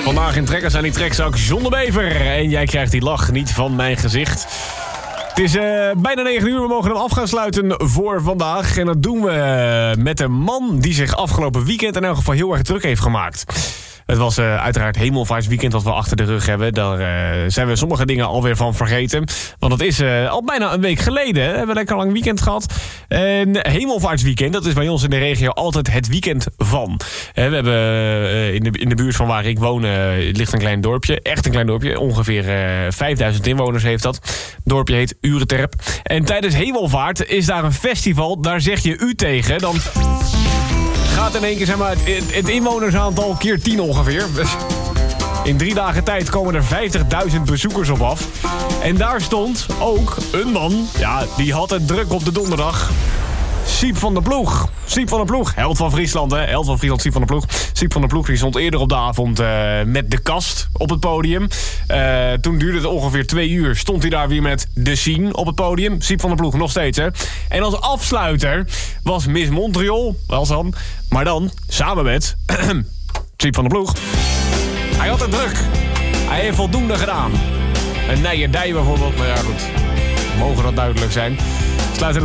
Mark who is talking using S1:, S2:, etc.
S1: Vandaag in Trekkers aan die trekzak John de Bever. En jij krijgt die lach niet van mijn gezicht. Het is bijna 9 uur, we mogen hem af gaan sluiten voor vandaag. En dat doen we met een man die zich afgelopen weekend in elk geval heel erg druk heeft gemaakt. Het was uiteraard Hemelvaartsweekend wat we achter de rug hebben. Daar zijn we sommige dingen alweer van vergeten. Want het is al bijna een week geleden. We hebben lekker lang weekend gehad. En Hemelvaartsweekend, dat is bij ons in de regio altijd het weekend van. We hebben in de buurt van waar ik woon ligt een klein dorpje. Echt een klein dorpje. Ongeveer 5000 inwoners heeft dat. Het dorpje heet Urenterp. En tijdens Hemelvaart is daar een festival. Daar zeg je u tegen. Dan gaat in één keer zeg maar, het inwonersaantal keer 10 ongeveer. In 3 dagen tijd komen er 50.000 bezoekers op af. En daar stond ook een man. Ja, die had het druk op de donderdag. Siep van der Ploeg. Siep van der Ploeg. Held van Friesland, hè. Held van Friesland, Siep van der Ploeg. Siep van der Ploeg die stond eerder op de avond met De Kast op het podium. Toen duurde het ongeveer 2 uur. Stond hij daar weer met De Scene op het podium. Siep van der Ploeg nog steeds, hè. En als afsluiter was Miss Montreal. Wel dan. Maar dan samen met Siep van der Ploeg. Hij had het druk. Hij heeft voldoende gedaan. Een Nijedij bijvoorbeeld. Maar ja, goed. Mogen dat duidelijk zijn. Sluiten